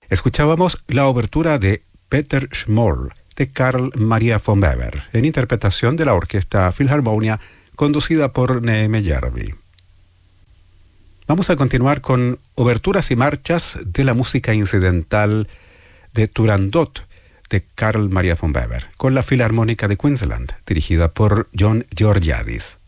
Escuchábamos la obertura de Peter Schmoll de Carl Maria von Weber, en interpretación de la Orquesta Philharmonia conducida por Neeme Järvi. Vamos a continuar con oberturas y marchas de la música incidental de Turandot de Carl Maria von Weber, con la Filarmónica de Queensland, dirigida por John Georgiadis.